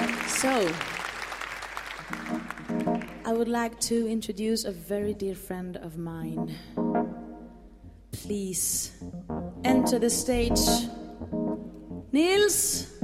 So, I would like to introduce a very dear friend of mine. Please enter the stage, Niels